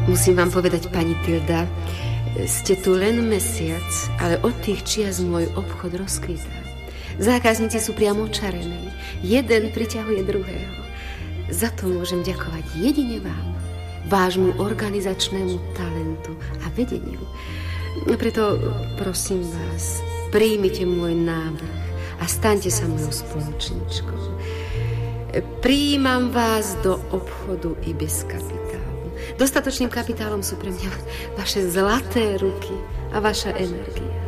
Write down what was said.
Musím vám povedať, pani Tilda, ste tu len mesiac, ale od tých čias môj obchod rozkvitá. Zákazníci sú priamo očarení. Jeden priťahuje druhého. Za to môžem ďakovať jedine vám, vášmu organizačnému talentu a vedeniu. Preto prosím vás, príjmite môj návrh a staňte sa mojou spoločničkou. Prijímam vás do obchodu i bez kapitálu. Dostatočným kapitálom sú pre mňa vaše zlaté ruky a vaša energia.